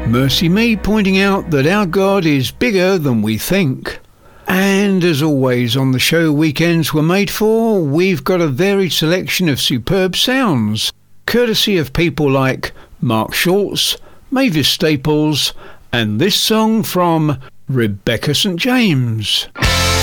Mercy Me pointing out that our God is bigger than we think. And as always on the show Weekends Were Made For, we've got a varied selection of superb sounds, courtesy of people like Mark Schultz, Mavis Staples, and this song from Rebecca St. James.